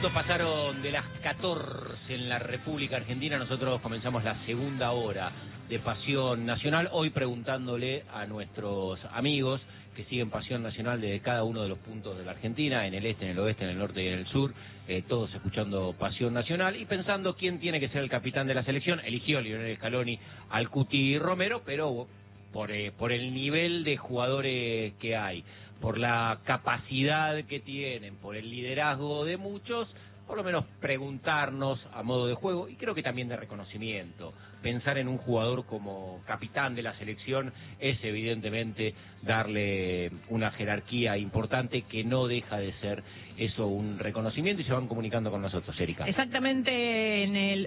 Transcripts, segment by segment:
minutos pasaron de las 14 en la República Argentina. Nosotros comenzamos la segunda hora de Pasión Nacional. Hoy preguntándole a nuestros amigos que siguen Pasión Nacional desde cada uno de los puntos de la Argentina, en el este, en el oeste, en el norte y en el sur, todos escuchando Pasión Nacional y pensando quién tiene que ser el capitán de la selección. Eligió Lionel Scaloni al Cuti Romero, pero por el nivel de jugadores que hay, por la capacidad que tienen, por el liderazgo de muchos, por lo menos preguntarnos a modo de juego y creo que también de reconocimiento. Pensar en un jugador como capitán de la selección es evidentemente darle una jerarquía importante que no deja de ser eso un reconocimiento y se van comunicando con nosotros, Erika. Exactamente en el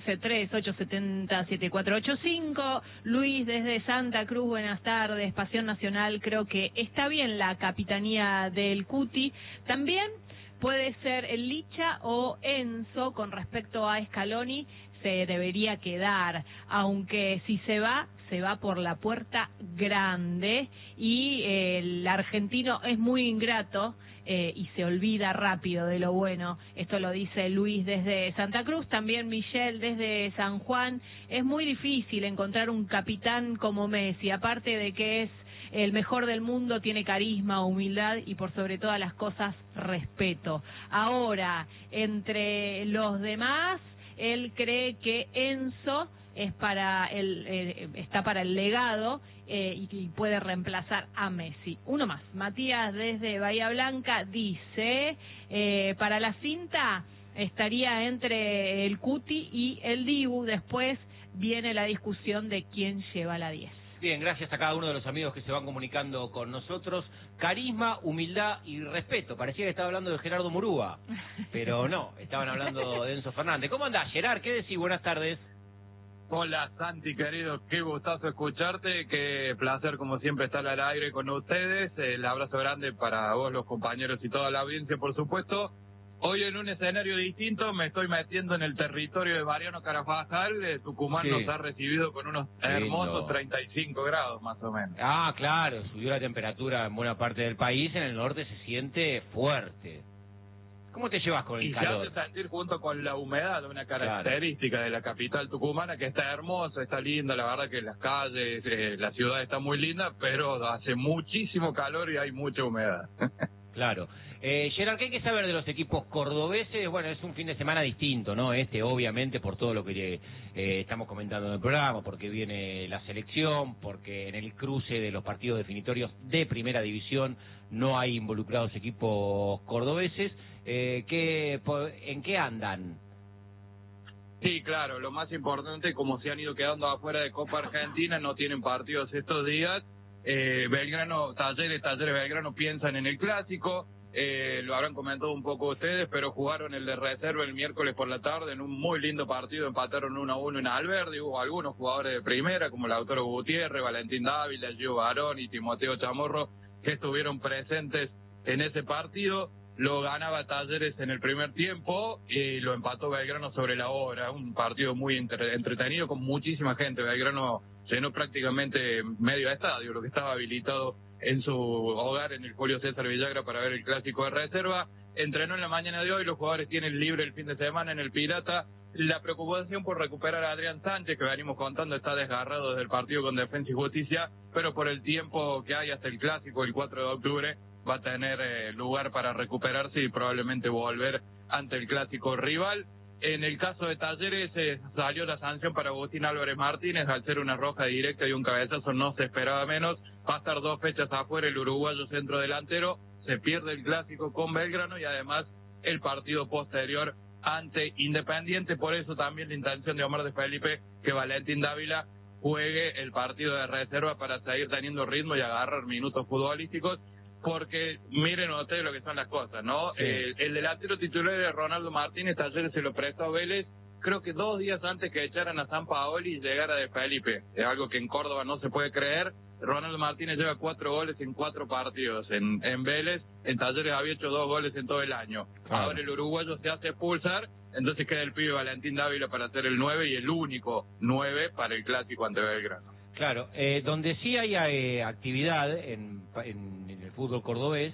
11-3870-7485. Luis desde Santa Cruz, buenas tardes, Pasión Nacional, creo que está bien la capitanía del Cuti. También puede ser el Licha o Enzo con respecto a Scaloni, se debería quedar, aunque si se va por la puerta grande y el argentino es muy ingrato y se olvida rápido de lo bueno. Esto lo dice Luis desde Santa Cruz, también Michelle desde San Juan. Es muy difícil encontrar un capitán como Messi, aparte de que es el mejor del mundo, tiene carisma, humildad y por sobre todas las cosas respeto. Ahora, entre los demás, él cree que Enzo es está para el legado y puede reemplazar a Messi. Uno más, Matías desde Bahía Blanca dice, para la cinta estaría entre el Cuti y el Dibu, después viene la discusión de quién lleva la 10. Bien, gracias a cada uno de los amigos que se van comunicando con nosotros. Carisma, humildad y respeto. Parecía que estaba hablando de Gerardo Murúa, pero no, estaban hablando de Enzo Fernández. ¿Cómo andás, Gerard? ¿Qué decís? Buenas tardes. Hola, Santi, querido. Qué gustazo escucharte. Qué placer, como siempre, estar al aire con ustedes. El abrazo grande para vos, los compañeros y toda la audiencia, por supuesto. Hoy en un escenario distinto me estoy metiendo en el territorio de Mariano Carabajal. Tucumán sí. Nos ha recibido con unos hermosos 35 grados más o menos. Ah, claro, subió la temperatura en buena parte del país, en el norte se siente fuerte. ¿Cómo te llevas con el calor? Y se hace sentir junto con la humedad, una característica de la capital tucumana, que está hermosa, está linda, la verdad que las calles, la ciudad está muy linda, pero hace muchísimo calor y hay mucha humedad. Claro. Gerard, ¿qué hay que saber de los equipos cordobeses? Bueno, es un fin de semana distinto, ¿no? Obviamente, por todo lo que estamos comentando en el programa, porque viene la selección, porque en el cruce de los partidos definitorios de Primera División no hay involucrados equipos cordobeses. ¿En qué andan? Sí, claro, lo más importante, como se han ido quedando afuera de Copa Argentina, no tienen partidos estos días. Talleres Belgrano piensan en el clásico, lo habrán comentado un poco ustedes, pero jugaron el de reserva el miércoles por la tarde en un muy lindo partido, empataron 1-1 en Alberdi. Hubo algunos jugadores de primera, como Lautaro Gutiérrez, Valentín Dávila, Gio Barón y Timoteo Chamorro, que estuvieron presentes en ese partido. Lo ganaba Talleres en el primer tiempo y lo empató Belgrano sobre la hora. Un partido muy entretenido con muchísima gente. Belgrano llenó prácticamente medio estadio, lo que estaba habilitado en su hogar en el Julio César Villagra para ver el clásico de reserva. Entrenó en la mañana de hoy, los jugadores tienen libre el fin de semana en el Pirata. La preocupación por recuperar a Adrián Sánchez, que venimos contando, está desgarrado desde el partido con Defensa y Justicia, pero por el tiempo que hay hasta el clásico, el 4 de octubre, va a tener lugar para recuperarse y probablemente volver ante el clásico rival. En el caso de Talleres salió la sanción para Agustín Álvarez Martínez, al ser una roja directa y un cabezazo no se esperaba menos. Va a estar 2 fechas afuera el uruguayo centrodelantero, se pierde el clásico con Belgrano y además el partido posterior ante Independiente. Por eso también la intención de Omar de Felipe que Valentín Dávila juegue el partido de reserva para seguir teniendo ritmo y agarrar minutos futbolísticos. Porque miren ustedes lo que son las cosas, ¿no? Sí. El delantero titular de Ronaldo Martínez, Talleres se lo prestó a Vélez, creo que 2 días antes que echaran a San Paoli y llegara de Felipe. Es algo que en Córdoba no se puede creer. Ronaldo Martínez lleva 4 goles en 4 partidos en Vélez. En Talleres había hecho 2 goles en todo el año. Claro. Ahora el uruguayo se hace expulsar, entonces queda el pibe Valentín Dávila para ser el 9 y el único 9 para el clásico ante Belgrano. Claro, donde sí hay actividad en el fútbol cordobés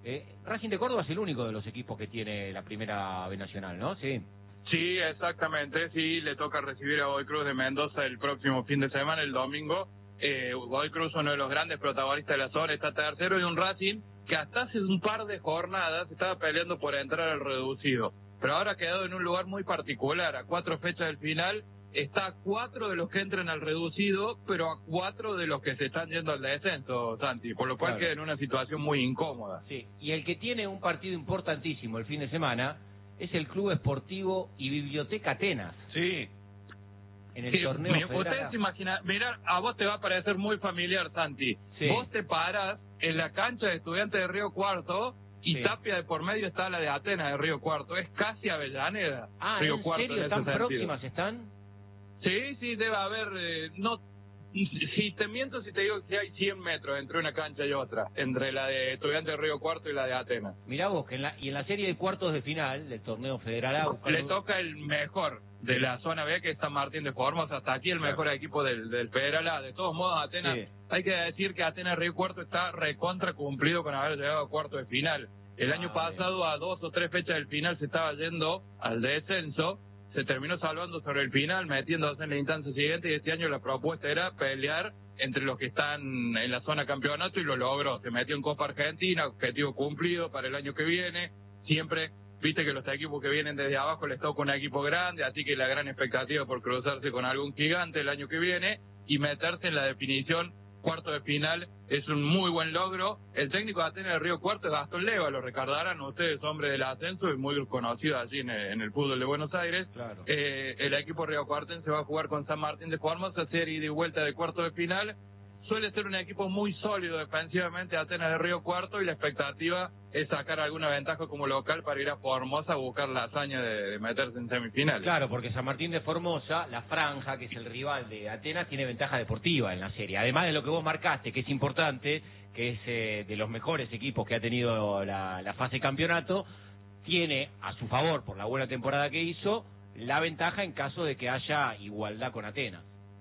Racing de Córdoba es el único de los equipos que tiene la primera B Nacional, ¿no? Sí. Sí, exactamente, sí, le toca recibir a Godoy Cruz de Mendoza el próximo fin de semana, el domingo. Godoy Cruz, uno de los grandes protagonistas de la zona, está tercero, y un Racing que hasta hace un par de jornadas estaba peleando por entrar al reducido, pero ahora ha quedado en un lugar muy particular. A 4 fechas del final está a 4 de los que entran al reducido, pero a 4 de los que se están yendo al descenso, Santi, por lo cual Claro. queda en una situación muy incómoda. Sí, y el que tiene un partido importantísimo el fin de semana es el Club Esportivo y Biblioteca Atenas. Sí. En el Sí, torneo federal. ustedes se imaginan, mira, a vos te va a parecer muy familiar, Santi. Sí. Vos te parás en la cancha de Estudiantes de Río Cuarto y Sí. Tapia de por medio está la de Atenas de Río Cuarto. Es casi Avellaneda. Ah, Río ¿en Cuarto serio? en ¿Tan ese sentido. próximas están? Sí, debe haber, no, si te miento si te digo que hay 100 metros entre una cancha y otra, entre la de Estudiantes de Río Cuarto y la de Atenas. Mirá vos, que en la serie de cuartos de final del torneo federal A, Le toca el mejor de la zona B, que es San Martín de Formosa, hasta aquí el Claro. mejor equipo del Federal A. De todos modos, Atenas, Sí. hay que decir que Atenas Río Cuarto está recontra cumplido con haber llegado a cuarto de final. El año pasado, a 2 o 3 fechas del final, se estaba yendo al descenso, se terminó salvando sobre el final, metiéndose en la instancia siguiente, y este año la propuesta era pelear entre los que están en la zona campeonato, y lo logró. Se metió en Copa Argentina, objetivo cumplido para el año que viene. Siempre, viste que los equipos que vienen desde abajo les toca un equipo grande, así que la gran expectativa por cruzarse con algún gigante el año que viene y meterse en la definición cuarto de final es un muy buen logro. El técnico de Atenas de Río Cuarto es Gastón Leva, lo recordarán ustedes, hombre del ascenso y muy conocido allí en el fútbol de Buenos Aires. Claro. El equipo riocuartense va a jugar con San Martín de Formosa, serie de vuelta de cuarto de final. Suele ser un equipo muy sólido defensivamente, Atenas de Río Cuarto, y la expectativa es sacar alguna ventaja como local para ir a Formosa a buscar la hazaña de meterse en semifinales. Claro, porque San Martín de Formosa, la franja, que es el rival de Atenas, tiene ventaja deportiva en la serie. Además de lo que vos marcaste, que es importante, que es de los mejores equipos que ha tenido la fase campeonato, tiene a su favor, por la buena temporada que hizo, la ventaja en caso de que haya igualdad con Atenas.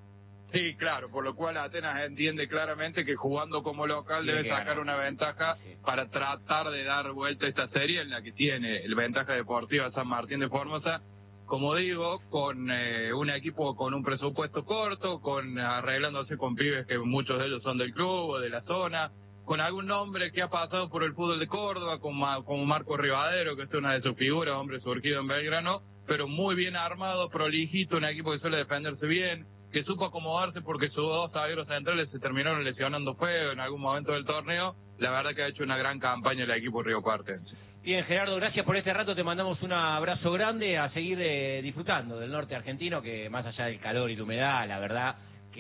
Sí, claro, por lo cual Atenas entiende claramente que jugando como local Tiene debe que sacar ganar. una ventaja Sí. para tratar de dar vuelta a esta serie en la que tiene el ventaja deportiva San Martín de Formosa, como digo, con un equipo con un presupuesto corto, con arreglándose con pibes que muchos de ellos son del club o de la zona, con algún nombre que ha pasado por el fútbol de Córdoba, como Marco Rivadero, que es una de sus figuras, hombre surgido en Belgrano, pero muy bien armado, prolijito, un equipo que suele defenderse bien, que supo acomodarse porque sus 2 zagueros centrales se terminaron lesionando feo en algún momento del torneo. La verdad que ha hecho una gran campaña el equipo riocuartense. Bien, Gerardo, gracias por este rato, te mandamos un abrazo grande, a seguir disfrutando del norte argentino, que más allá del calor y la humedad, la verdad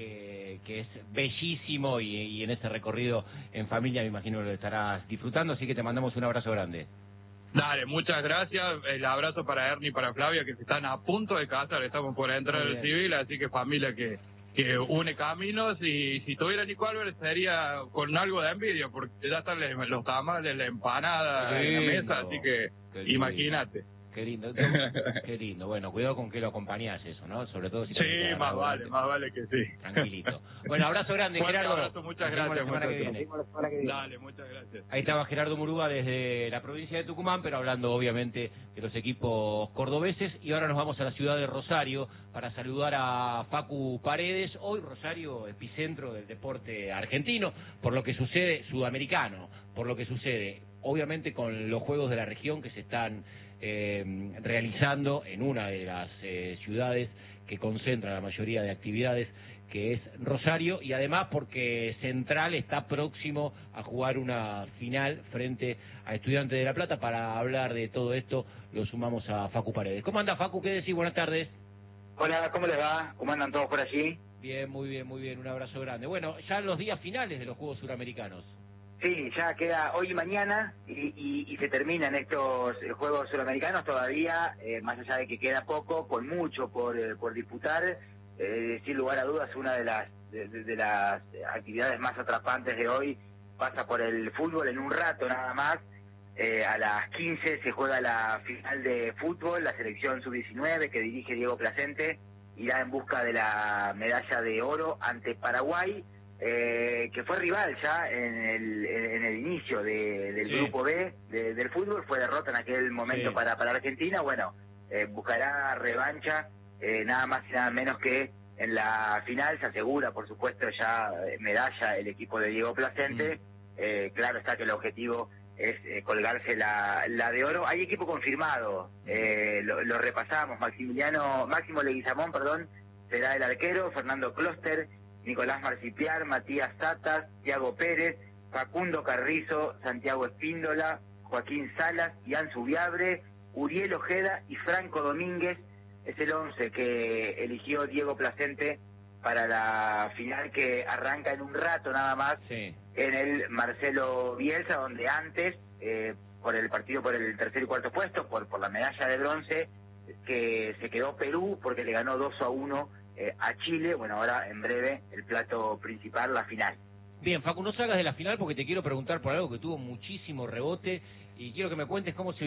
que es bellísimo, y en este recorrido en familia me imagino que lo estarás disfrutando, así que te mandamos un abrazo grande. Dale, muchas gracias. El abrazo para Ernie y para Flavia, que se están a punto de casar. Estamos por entrar Muy al bien. civil, así que familia que une caminos. Y si tuviera Nico Álvarez sería con algo de envidia, porque ya están los tamales, la empanada Qué en la lindo. mesa, así que Qué lindo. imagínate. Qué lindo, qué lindo. Bueno, cuidado con que lo acompañás eso, ¿no? Sobre todo si Sí, te más vale que sí. Tranquilito. Bueno, abrazo grande, Fuerte Gerardo. abrazo, muchas Nos vemos gracias, la semana que muchachos. viene. Dale, muchas gracias. Ahí estaba Gerardo Murúa desde la provincia de Tucumán, pero hablando obviamente de los equipos cordobeses. Y ahora nos vamos a la ciudad de Rosario para saludar a Facu Paredes. Hoy Rosario, epicentro del deporte argentino, por lo que sucede, sudamericano, por lo que sucede, obviamente con los juegos de la región que se están realizando en una de las ciudades que concentra la mayoría de actividades, que es Rosario, y además porque Central está próximo a jugar una final frente a Estudiantes de La Plata. Para hablar de todo esto lo sumamos a Facu Paredes. ¿Cómo anda, Facu? ¿Qué decís? Buenas tardes. Hola, ¿cómo les va? ¿Cómo andan todos por allí? Bien, muy bien, muy bien. Un abrazo grande. Bueno, ya los días finales de los Juegos Suramericanos. Sí, ya queda hoy y mañana y se terminan estos Juegos Suramericanos todavía, más allá de que queda poco, con mucho por disputar. Sin lugar a dudas, una de las actividades más atrapantes de hoy pasa por el fútbol. En un rato nada más, a las 15 se juega la final de fútbol, la selección sub-19 que dirige Diego Placente irá en busca de la medalla de oro ante Paraguay. que fue rival ya en el inicio del grupo B del fútbol, fue derrota en aquel momento para Argentina. Bueno, buscará revancha, nada más y nada menos que en la final. Se asegura, por supuesto, ya medalla el equipo de Diego Placente. Claro está que el objetivo es colgarse la de oro. Hay equipo confirmado, lo repasamos. Máximo Leguizamón, será el arquero. Fernando Closter, Nicolás Marcipiar, Matías Satas, Thiago Pérez, Facundo Carrizo, Santiago Espíndola, Joaquín Salas, Ian Subiabre, Uriel Ojeda y Franco Domínguez. Es el 11 que eligió Diego Placente para la final, que arranca en un rato nada más en el Marcelo Bielsa, donde antes, por el partido por el tercer y cuarto puesto, por la medalla de bronce, que se quedó Perú porque le ganó 2-1 a Chile. Bueno, ahora en breve el plato principal, la final. Bien, Facu, no salgas de la final porque te quiero preguntar por algo que tuvo muchísimo rebote y quiero que me cuentes cómo se